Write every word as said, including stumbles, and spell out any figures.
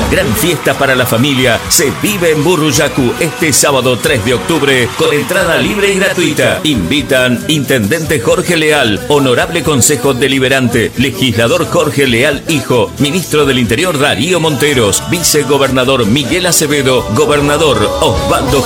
gran fiesta para la familia se vive en Burruyacu este sábado tres de octubre con entrada libre y gratuita. Invitan Intendente Jorge Leal, Honorable Consejo Deliberante, Legislador Jorge Leal Hijo, Ministro del Interior Darío Monteros, Vicegobernador Miguel Acevedo, Gobernador Osvaldo